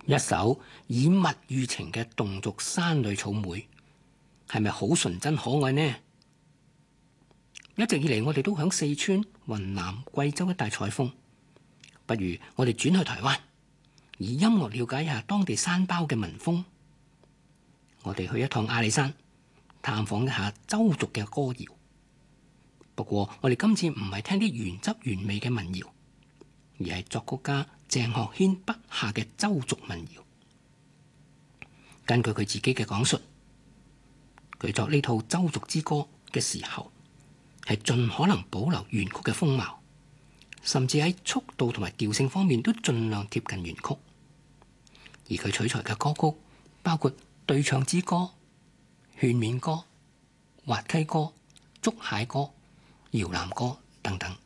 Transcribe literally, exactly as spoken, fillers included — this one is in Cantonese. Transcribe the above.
一首以物喻情嘅侗族山裏草莓，係咪好純真可愛呢？一直以嚟，我哋都響四川、雲南、貴州一帶採風，不如我哋轉去台灣，以音樂了解一下當地山包嘅民風。我哋去一趟阿里山，探訪一下鄒族嘅歌謠。不過，我哋今次唔係聽啲原汁原味嘅民謠，而係作曲家鄭學軒筆下嘅鄒族民謠。根據佢自己嘅講述，佢作呢套鄒族之歌嘅時候，係盡可能保留原曲嘅風貌，甚至喺速度同埋調性方面都盡量貼近原曲。而佢取材嘅歌曲包括對唱之歌、勸勉歌、滑稽歌、捉蟹歌、搖籃歌等等。